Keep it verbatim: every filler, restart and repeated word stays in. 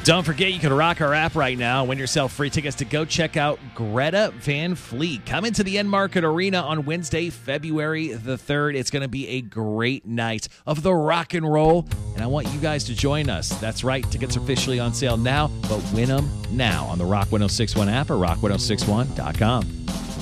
Don't forget, you can rock our app right now and win yourself free tickets to go check out Greta Van Fleet. Come into the Enmarket Arena on Wednesday, February the third. It's going to be a great night of the rock and roll, and I want you guys to join us. That's right, tickets are officially on sale now, but win them now on the Rock ten sixty-one app or rock ten sixty-one dot com.